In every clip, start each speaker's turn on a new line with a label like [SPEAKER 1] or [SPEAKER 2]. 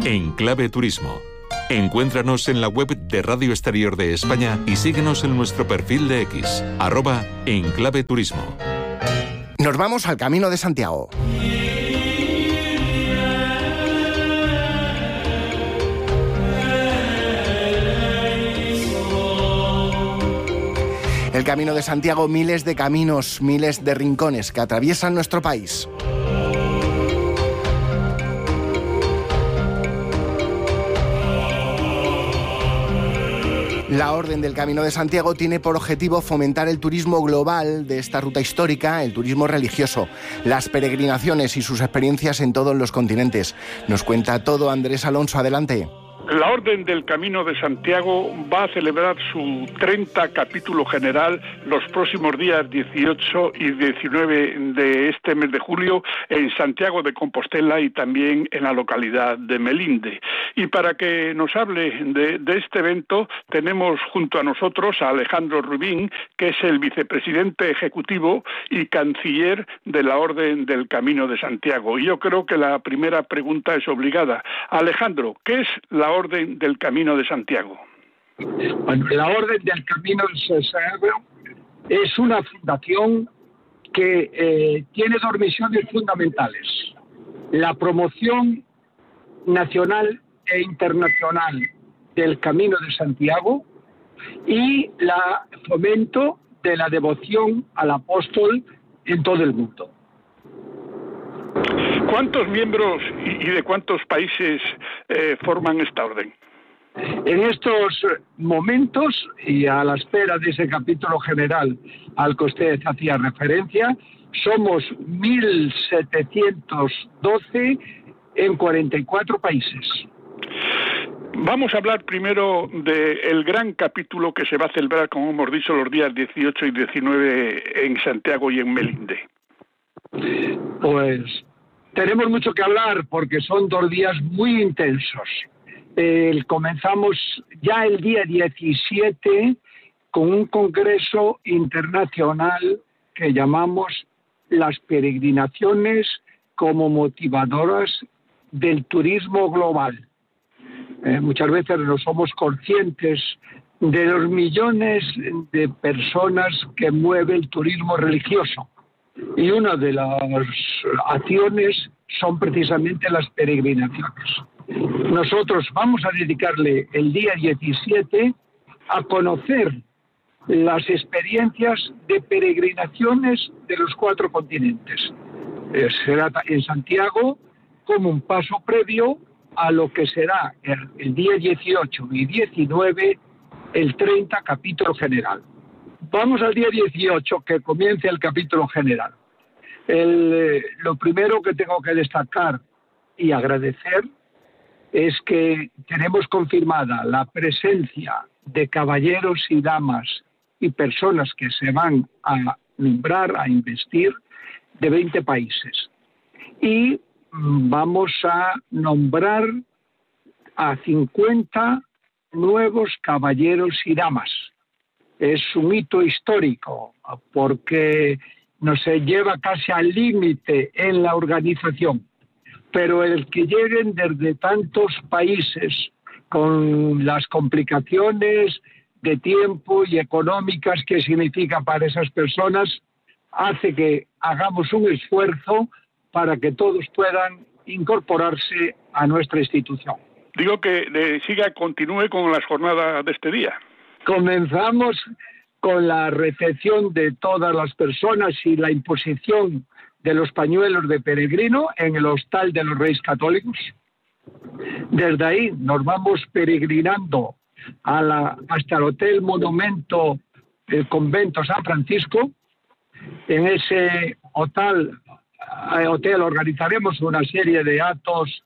[SPEAKER 1] En Clave Turismo. Encuéntranos en la web de Radio Exterior de España y síguenos en nuestro perfil de X, @enclaveturismo.
[SPEAKER 2] Nos vamos al Camino de Santiago. El Camino de Santiago, miles de caminos, miles de rincones que atraviesan nuestro país. La Orden del Camino de Santiago tiene por objetivo fomentar el turismo global de esta ruta histórica, el turismo religioso, las peregrinaciones y sus experiencias en todos los continentes. Nos cuenta todo Andrés Alonso, adelante.
[SPEAKER 3] La Orden del Camino de Santiago va a celebrar su 30 capítulo general los próximos días 18 y 19 de este mes de julio en Santiago de Compostela y también en la localidad de Melinde. Y para que nos hable de este evento tenemos junto a nosotros a Alejandro Rubín, que es el vicepresidente ejecutivo y canciller de la Orden del Camino de Santiago. Y yo creo que la primera pregunta es obligada. Alejandro, ¿qué es la Orden del Camino de Santiago?
[SPEAKER 4] Bueno, la Orden del Camino de Santiago es una fundación que tiene dos misiones fundamentales: la promoción nacional e internacional del Camino de Santiago y la fomento de la devoción al apóstol en todo el mundo.
[SPEAKER 3] ¿Cuántos miembros y de cuántos países forman esta orden?
[SPEAKER 4] En estos momentos, y a la espera de ese capítulo general al que usted hacía referencia, somos 1.712 en 44 países.
[SPEAKER 3] Vamos a hablar primero del gran capítulo que se va a celebrar, como hemos dicho, los días 18 y 19 en Santiago y en Melinde.
[SPEAKER 4] Pues tenemos mucho que hablar porque son 2 días muy intensos. Comenzamos ya el día 17 con un congreso internacional que llamamos las peregrinaciones como motivadoras del turismo global. Muchas veces no somos conscientes de los millones de personas que mueve el turismo religioso. Y una de las acciones son precisamente las peregrinaciones. Nosotros vamos a dedicarle el día 17 a conocer las experiencias de peregrinaciones de los 4 continentes. Será en Santiago como un paso previo a lo que será el día 18 y 19 el 30 capítulo general. Vamos al día 18, que comience el capítulo general. Lo primero que tengo que destacar y agradecer es que tenemos confirmada la presencia de caballeros y damas y personas que se van a nombrar, a investir, de 20 países. Y vamos a nombrar a 50 nuevos caballeros y damas. Es un hito histórico porque nos lleva casi al límite en la organización. Pero el que lleguen desde tantos países con las complicaciones de tiempo y económicas que significa para esas personas hace que hagamos un esfuerzo para que todos puedan incorporarse a nuestra institución.
[SPEAKER 3] Digo que continúe con las jornadas de este día.
[SPEAKER 4] Comenzamos con la recepción de todas las personas y la imposición de los pañuelos de peregrino en el Hostal de los Reyes Católicos. Desde ahí nos vamos peregrinando hasta el Hotel Monumento del Convento San Francisco. En ese hotel organizaremos una serie de actos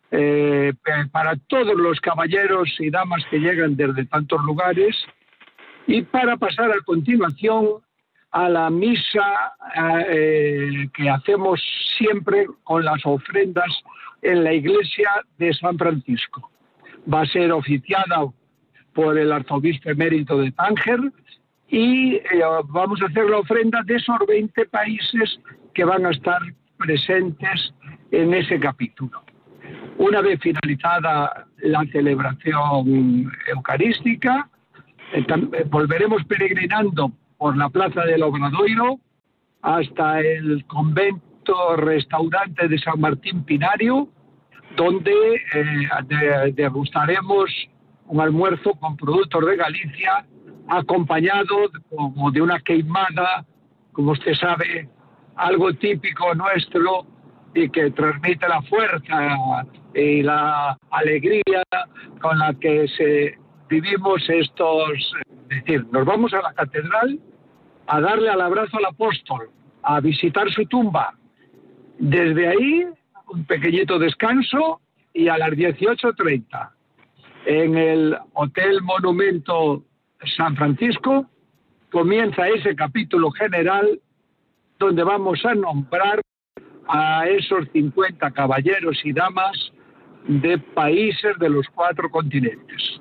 [SPEAKER 4] para todos los caballeros y damas que llegan desde tantos lugares, y para pasar a continuación a la misa que hacemos siempre con las ofrendas en la iglesia de San Francisco. Va a ser oficiada por el arzobispo emérito de Tánger y vamos a hacer la ofrenda de esos 20 países que van a estar presentes en ese capítulo. Una vez finalizada la celebración eucarística, volveremos peregrinando por la Plaza del Obradoiro hasta el convento restaurante de San Martín Pinario, donde degustaremos un almuerzo con productos de Galicia, acompañado como de una queimada, como usted sabe, algo típico nuestro y que transmite la fuerza y la alegría con la que vivimos estos. Es decir, nos vamos a la catedral a darle al abrazo al apóstol, a visitar su tumba. Desde ahí, un pequeñito descanso y a las 18:30 en el Hotel Monumento San Francisco comienza ese capítulo general donde vamos a nombrar a esos 50 caballeros y damas de países de los 4 continentes.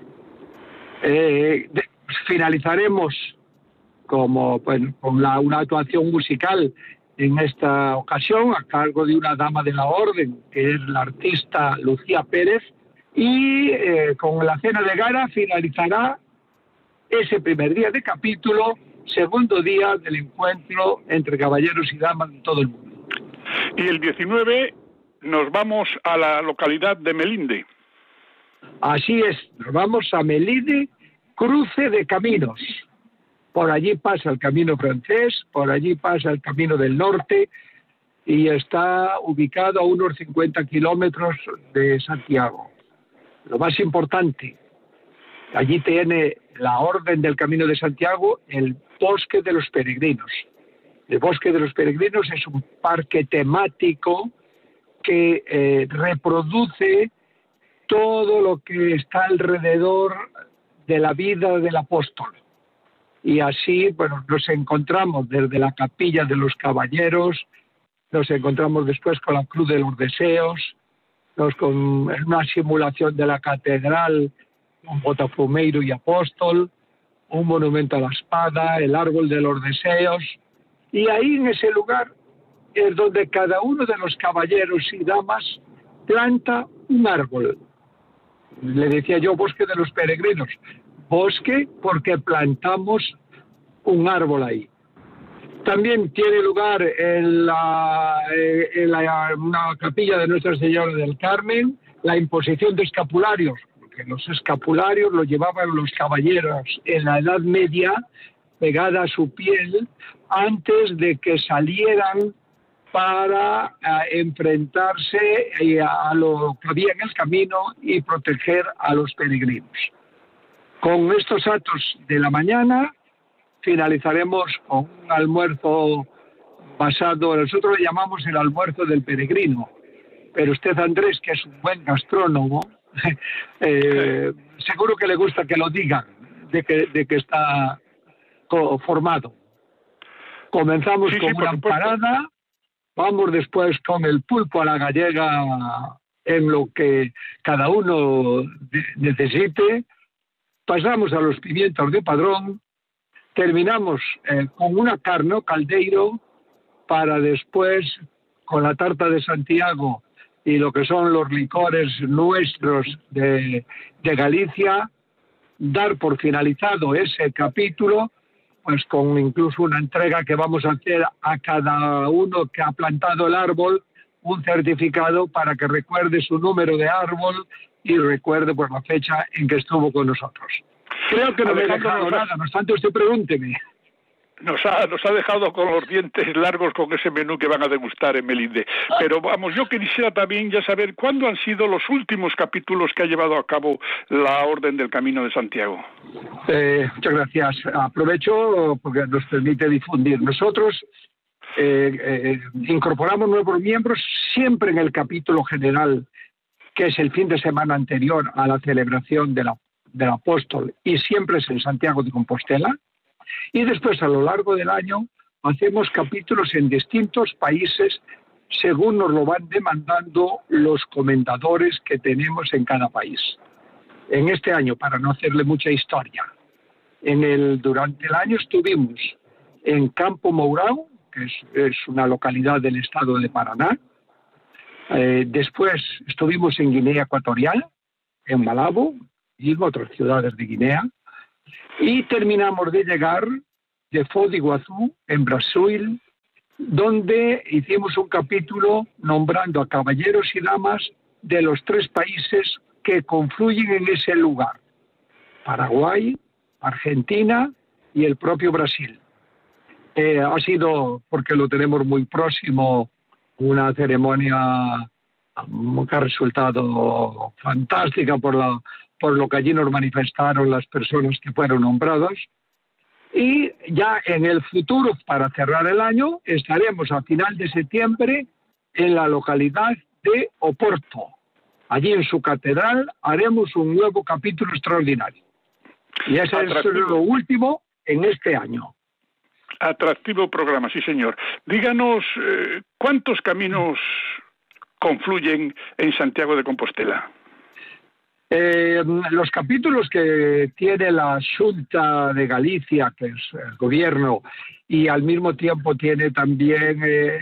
[SPEAKER 4] Finalizaremos con una actuación musical en esta ocasión a cargo de una dama de la orden, que es la artista Lucía Pérez, y con la cena de gala finalizará ese primer día de capítulo, segundo día del encuentro entre caballeros y damas de todo el mundo.
[SPEAKER 3] Y el 19 nos vamos a la localidad de Melinde.
[SPEAKER 4] Así es, nos vamos a Melinde, cruce de caminos. Por allí pasa el camino francés, por allí pasa el camino del norte y está ubicado a unos 50 kilómetros de Santiago. Lo más importante, allí tiene la Orden del Camino de Santiago, el Bosque de los Peregrinos. El Bosque de los Peregrinos es un parque temático que reproduce todo lo que está alrededor de la vida del apóstol. Y así, bueno, nos encontramos desde la Capilla de los Caballeros, nos encontramos después con la Cruz de los Deseos, con una simulación de la catedral, un Botafumeiro y Apóstol, un monumento a la espada, el Árbol de los Deseos. Y ahí en ese lugar es donde cada uno de los caballeros y damas planta un árbol. Le decía yo Bosque de los Peregrinos. Bosque porque plantamos un árbol ahí. También tiene lugar en una capilla de Nuestra Señora del Carmen la imposición de escapularios, porque los escapularios los llevaban los caballeros en la Edad Media pegada a su piel antes de que salieran para enfrentarse a lo que había en el camino y proteger a los peregrinos. Con estos actos de la mañana finalizaremos con un almuerzo basado, nosotros le llamamos el almuerzo del peregrino, pero usted, Andrés, que es un buen gastrónomo, seguro que le gusta que lo digan, de que está formado. Comenzamos con una empanada, vamos después con el pulpo a la gallega en lo que cada uno necesite, pasamos a los pimientos de Padrón, terminamos con una carne o caldeiro para después, con la tarta de Santiago y lo que son los licores nuestros de Galicia, dar por finalizado ese capítulo, pues con incluso una entrega que vamos a hacer a cada uno que ha plantado el árbol, un certificado para que recuerde su número de árbol y recuerde pues la fecha en que estuvo con nosotros. Creo que no me he dejado nada, no obstante usted pregúnteme.
[SPEAKER 3] Nos ha dejado con los dientes largos con ese menú que van a degustar en Melinde. Pero vamos, yo quisiera también ya saber cuándo han sido los últimos capítulos que ha llevado a cabo la Orden del Camino de Santiago.
[SPEAKER 4] Muchas gracias. Aprovecho porque nos permite difundir. Nosotros incorporamos nuevos miembros siempre en el capítulo general, que es el fin de semana anterior a la celebración del apóstol, y siempre es en Santiago de Compostela. Y después, a lo largo del año, hacemos capítulos en distintos países según nos lo van demandando los comendadores que tenemos en cada país. En este año, para no hacerle mucha historia, durante el año estuvimos en Campo Mourão, que es una localidad del estado de Paraná, Después estuvimos en Guinea Ecuatorial, en Malabo y en otras ciudades de Guinea. Y terminamos de llegar de Foz de Iguazú, en Brasil, donde hicimos un capítulo nombrando a caballeros y damas de los 3 países que confluyen en ese lugar: Paraguay, Argentina y el propio Brasil. Ha sido, porque lo tenemos muy próximo, una ceremonia que ha resultado fantástica por lo que allí nos manifestaron las personas que fueron nombradas. Y ya en el futuro, para cerrar el año, estaremos a final de septiembre en la localidad de Oporto. Allí en su catedral haremos un nuevo capítulo extraordinario. Y ese es lo último en este año.
[SPEAKER 3] Atractivo programa, sí señor. Díganos, ¿cuántos caminos confluyen en Santiago de Compostela?
[SPEAKER 4] Los capítulos que tiene la Xunta de Galicia, que es el gobierno, y al mismo tiempo tiene también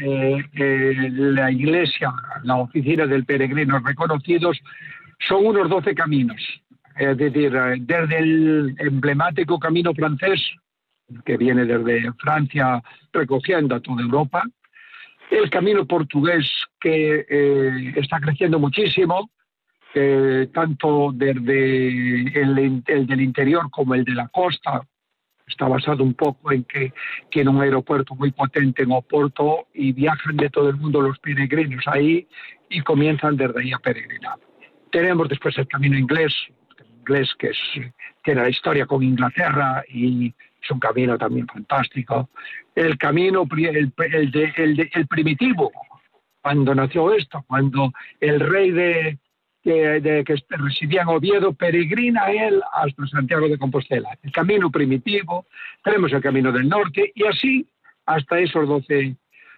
[SPEAKER 4] la Iglesia, la Oficina del Peregrinos Reconocidos, son unos 12 caminos. Es decir, desde el emblemático camino francés, que viene desde Francia recogiendo a toda Europa, el camino portugués, que está creciendo muchísimo, tanto desde el del interior como el de la costa. Está basado un poco en que tiene un aeropuerto muy potente en Oporto y viajan de todo el mundo los peregrinos ahí y comienzan desde ahí a peregrinar. Tenemos después el camino inglés que tiene la historia con Inglaterra y es un camino también fantástico. El camino, el primitivo, cuando nació esto, cuando el rey que residía en Oviedo peregrina él hasta Santiago de Compostela. El camino primitivo, tenemos el camino del norte y así hasta esos 12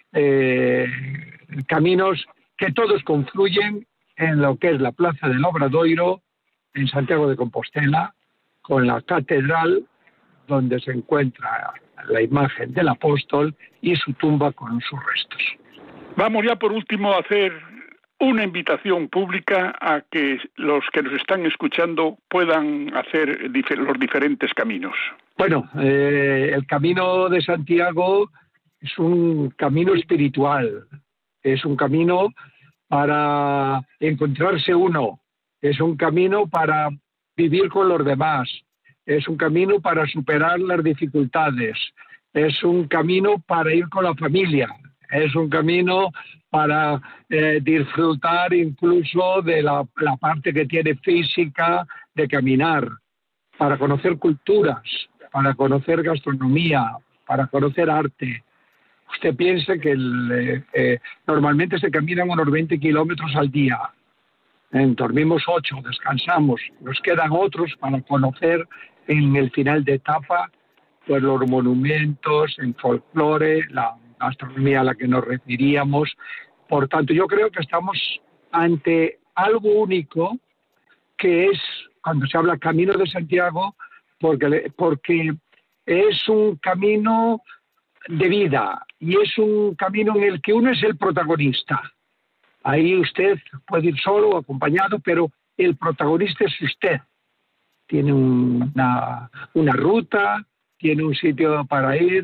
[SPEAKER 4] caminos que todos confluyen en lo que es la Plaza del Obradoiro, en Santiago de Compostela, con la catedral donde se encuentra la imagen del apóstol y su tumba con sus restos.
[SPEAKER 3] Vamos ya por último a hacer una invitación pública a que los que nos están escuchando puedan hacer los diferentes caminos.
[SPEAKER 4] Bueno, el Camino de Santiago es un camino espiritual, es un camino para encontrarse uno, es un camino para vivir con los demás, es un camino para superar las dificultades, es un camino para ir con la familia, es un camino para disfrutar incluso de la parte que tiene física de caminar, para conocer culturas, para conocer gastronomía, para conocer arte. Usted piensa que normalmente se caminan unos 20 kilómetros al día. Dormimos 8, descansamos. Nos quedan otros para conocer en el final de etapa pues los monumentos, el folclore, la gastronomía a la que nos referíamos. Por tanto, yo creo que estamos ante algo único, que es, cuando se habla Camino de Santiago, porque es un camino de vida y es un camino en el que uno es el protagonista. Ahí usted puede ir solo o acompañado, pero el protagonista es usted. Tiene una ruta, tiene un sitio para ir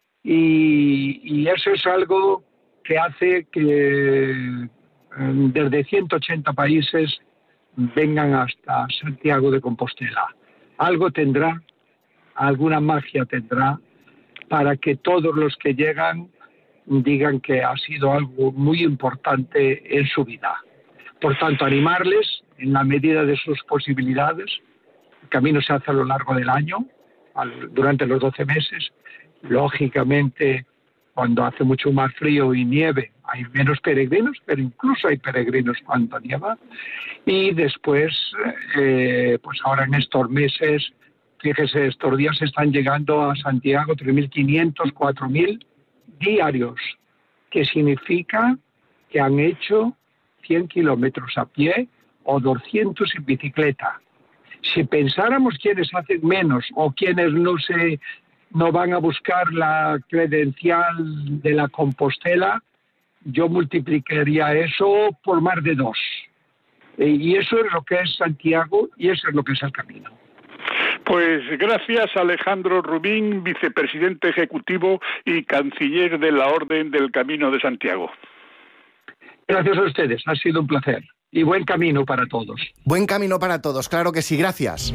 [SPEAKER 4] y eso es algo que hace que desde 180 países vengan hasta Santiago de Compostela. Algo tendrá, alguna magia tendrá, para que todos los que llegan digan que ha sido algo muy importante en su vida. Por tanto, animarles en la medida de sus posibilidades. El camino se hace a lo largo del año, durante los 12 meses. Lógicamente, cuando hace mucho más frío y nieve, hay menos peregrinos, pero incluso hay peregrinos cuando nieva. Y después, pues ahora en estos meses, fíjese, estos días están llegando a Santiago 3.500, 4.000 diarios, que significa que han hecho 100 kilómetros a pie o 200 en bicicleta. Si pensáramos quienes hacen menos o quienes no van a buscar la credencial de la Compostela, yo multiplicaría eso por más de 2. Y eso es lo que es Santiago y eso es lo que es el camino.
[SPEAKER 3] Pues gracias, Alejandro Rubín, vicepresidente ejecutivo y canciller de la Orden del Camino de Santiago.
[SPEAKER 4] Gracias a ustedes, ha sido un placer. Y buen camino para todos.
[SPEAKER 2] Buen camino para todos, claro que sí, gracias.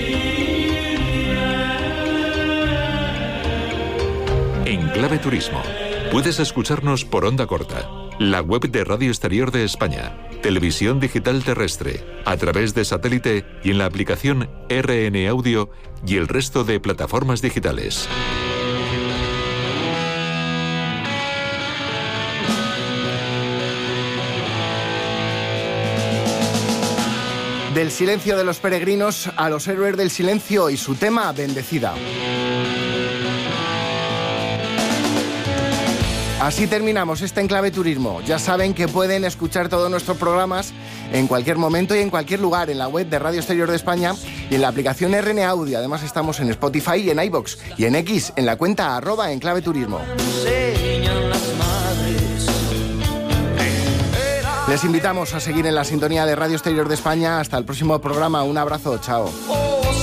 [SPEAKER 1] En Clave Turismo, puedes escucharnos por onda corta, la web de Radio Exterior de España, televisión digital terrestre, a través de satélite y en la aplicación RN Audio y el resto de plataformas digitales.
[SPEAKER 2] Del silencio de los peregrinos a los héroes del silencio y su tema, Bendecida. Así terminamos este Enclave Turismo. Ya saben que pueden escuchar todos nuestros programas en cualquier momento y en cualquier lugar en la web de Radio Exterior de España y en la aplicación RN Audio. Además estamos en Spotify y en iVoox y en X en la cuenta @enclaveturismo. Les invitamos a seguir en la sintonía de Radio Exterior de España. Hasta el próximo programa. Un abrazo. Chao.